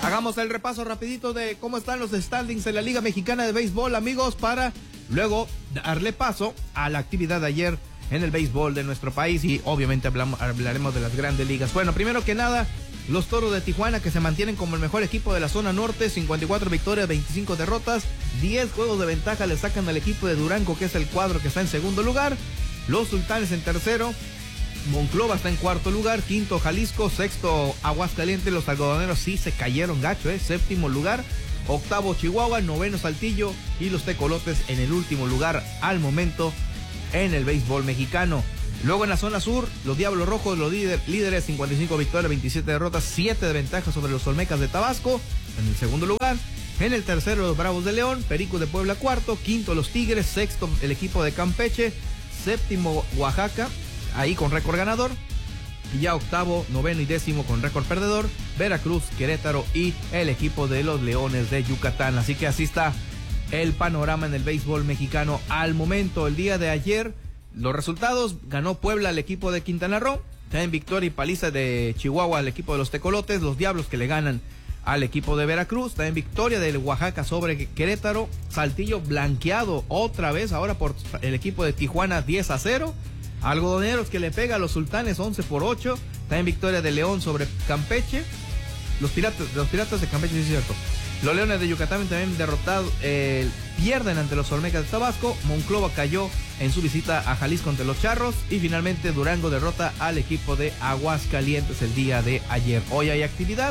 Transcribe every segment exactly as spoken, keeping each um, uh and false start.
Hagamos el repaso rapidito de cómo están los standings en la Liga Mexicana de Béisbol, amigos, para luego darle paso a la actividad de ayer en el béisbol de nuestro país y obviamente hablamos, hablaremos de las grandes ligas. Bueno, primero que nada, los Toros de Tijuana, que se mantienen como el mejor equipo de la zona norte, cincuenta y cuatro victorias, veinticinco derrotas, diez juegos de ventaja le sacan al equipo de Durango, que es el cuadro que está en segundo lugar. Los Sultanes en tercero, Monclova está en cuarto lugar, quinto Jalisco, sexto Aguascalientes, los algodoneros sí se cayeron gacho, eh, séptimo lugar, octavo Chihuahua, noveno Saltillo y los Tecolotes en el último lugar al momento en el béisbol mexicano. Luego en la zona sur, los Diablos Rojos, los líder, líderes, cincuenta y cinco victorias, veintisiete derrotas, siete de ventaja sobre los Olmecas de Tabasco en el segundo lugar. En el tercero, los Bravos de León, Pericos de Puebla cuarto, quinto los Tigres, sexto el equipo de Campeche, séptimo Oaxaca, ahí con récord ganador, y ya octavo, noveno y décimo con récord perdedor, Veracruz, Querétaro y el equipo de los Leones de Yucatán. Así que así está el panorama en el béisbol mexicano al momento. El día de ayer, los resultados: ganó Puebla al equipo de Quintana Roo, también victoria y paliza de Chihuahua al equipo de los Tecolotes, los Diablos que le ganan al equipo de Veracruz, también victoria del Oaxaca sobre Querétaro, Saltillo blanqueado otra vez ahora por el equipo de Tijuana diez a cero, Algodoneros que le pega a los Sultanes once por ocho, también victoria de León sobre Campeche, los piratas, los piratas de Campeche, sí es cierto, los Leones de Yucatán también derrotados, eh, pierden ante los Olmecas de Tabasco, Monclova cayó en su visita a Jalisco ante los Charros y finalmente Durango derrota al equipo de Aguascalientes el día de ayer. Hoy hay actividad,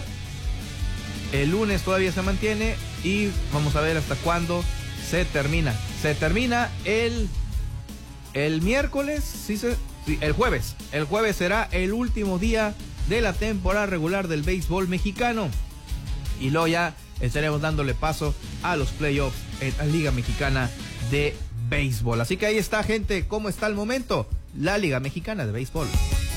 el lunes todavía se mantiene y vamos a ver hasta cuándo se termina. Se termina el... El miércoles, sí, se, sí, el jueves. El jueves será el último día de la temporada regular del béisbol mexicano. Y luego ya estaremos dándole paso a los playoffs en la Liga Mexicana de Béisbol. Así que ahí está, gente, cómo está el momento la Liga Mexicana de Béisbol.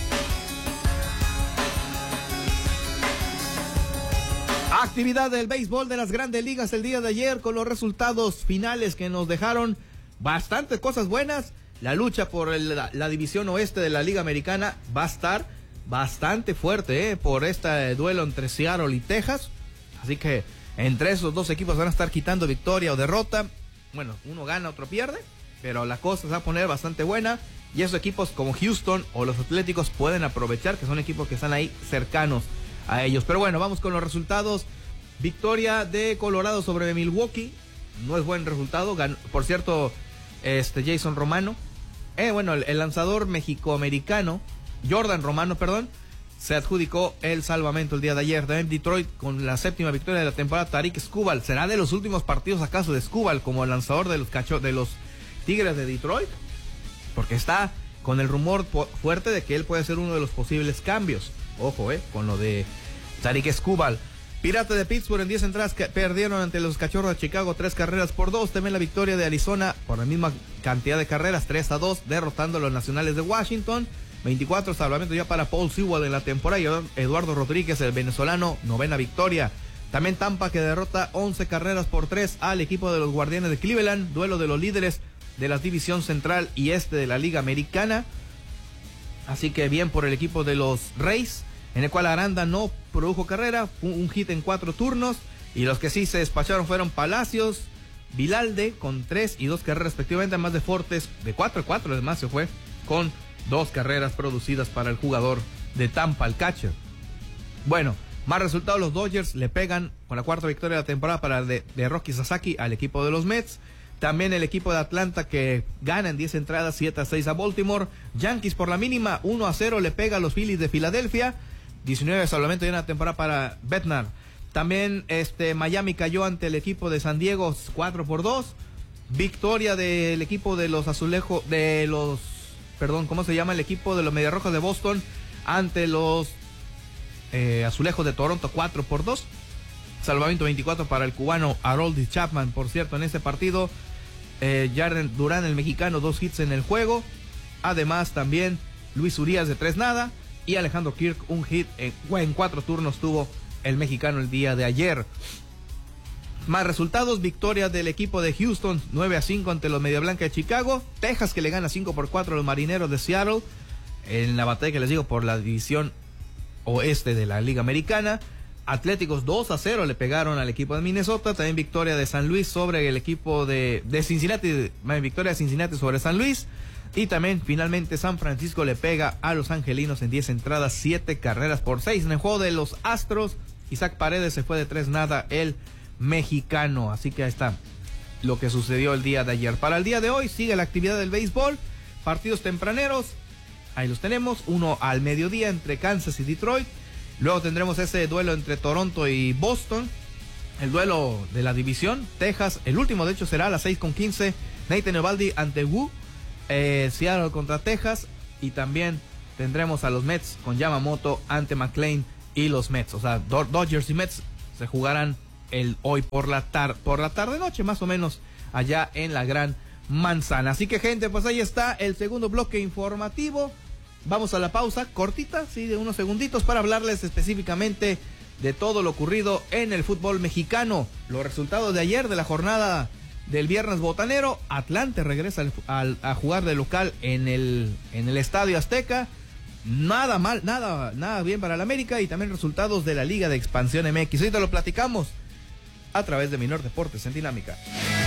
Actividad del béisbol de las grandes ligas el día de ayer con los resultados finales que nos dejaron bastantes cosas buenas. La lucha por el, la, la división oeste de la Liga Americana va a estar bastante fuerte, ¿eh? Por este duelo entre Seattle y Texas. Así que entre esos dos equipos van a estar quitando victoria o derrota. Bueno, uno gana, otro pierde, pero la cosa se va a poner bastante buena. Y esos equipos como Houston o los Atléticos pueden aprovechar, que son equipos que están ahí cercanos a ellos. Pero bueno, vamos con los resultados. Victoria de Colorado sobre Milwaukee. No es buen resultado. Ganó, por cierto, este Jason Romano. Eh, bueno, el, el lanzador mexicoamericano, Jordan Romano, perdón, se adjudicó el salvamento el día de ayer. También Detroit con la séptima victoria de la temporada. Tarik Skubal, ¿será de los últimos partidos acaso de Skubal como el lanzador de los cacho de los Tigres de Detroit? Porque está con el rumor fuerte de que él puede ser uno de los posibles cambios. Ojo, eh, con lo de Tarik Skubal. Piratas de Pittsburgh en diez entradas que perdieron ante los Cachorros de Chicago tres carreras por dos. También la victoria de Arizona por la misma cantidad de carreras, tres a dos, derrotando a los Nacionales de Washington. veinticuatro salvamentos ya para Paul Sewell en la temporada. Y Eduardo Rodríguez, el venezolano, novena victoria. También Tampa que derrota once carreras por tres al equipo de los Guardianes de Cleveland. Duelo de los líderes de la división central y este de la Liga Americana. Así que bien por el equipo de los Rays, en el cual Aranda no produjo carrera, un hit en cuatro turnos, y los que sí se despacharon fueron Palacios, Vilalde con tres y dos carreras respectivamente, además de Fortes de cuatro a cuatro, además se fue con dos carreras producidas para el jugador de Tampa, el catcher. Bueno, más resultados, los Dodgers le pegan con la cuarta victoria de la temporada para de, de Rocky Sasaki al equipo de los Mets. También el equipo de Atlanta que gana en diez entradas, siete a seis a Baltimore. Yankees por la mínima, uno a cero le pega a los Phillies de Filadelfia. diecinueve salvamentos ya en la temporada para Bednar. También este Miami cayó ante el equipo de San Diego cuatro por dos. Victoria del equipo de los Azulejos, de los, perdón, ¿cómo se llama? El equipo de los Mediarrojas de Boston ante los eh, Azulejos de Toronto cuatro por dos. Salvamento veinticuatro para el cubano Harold Chapman, por cierto, en ese partido. Eh, Jarden Durán, el mexicano, dos hits en el juego. Además también Luis Urias de tres nada. Y Alejandro Kirk, un hit en, en cuatro turnos tuvo el mexicano el día de ayer. Más resultados, victoria del equipo de Houston, nueve a cinco ante los Media Blanca de Chicago. Texas que le gana cinco por cuatro a los Marineros de Seattle, en la batalla que les digo por la división oeste de la Liga Americana. Atléticos dos a cero le pegaron al equipo de Minnesota. También victoria de San Luis sobre el equipo de, de Cincinnati. Victoria de Cincinnati sobre San Luis. Y también finalmente San Francisco le pega a los angelinos en diez entradas, siete carreras por seis. En el juego de los Astros, Isaac Paredes se fue de tres nada, el mexicano. Así que ahí está lo que sucedió el día de ayer. Para el día de hoy sigue la actividad del béisbol. Partidos tempraneros. Ahí los tenemos. Uno al mediodía entre Kansas y Detroit. Luego tendremos ese duelo entre Toronto y Boston. El duelo de la división, Texas. El último, de hecho, será a las seis con quince. Nathan Eovaldi ante Wu. Eh, Seattle contra Texas. Y también tendremos a los Mets con Yamamoto ante McLean y los Mets. O sea, Do- Dodgers y Mets se jugarán el hoy por la tar- por la tarde-noche, más o menos, allá en la Gran Manzana. Así que, gente, pues ahí está el segundo bloque informativo. Vamos a la pausa cortita, sí, de unos segunditos, para hablarles específicamente de todo lo ocurrido en el fútbol mexicano. Los resultados de ayer de la jornada del viernes botanero. Atlante regresa al, al, a jugar de local en el, en el Estadio Azteca. Nada mal, nada, nada bien para el América. Y también resultados de la Liga de Expansión M X. Ahorita lo platicamos a través de Minor Deportes en Dinámica.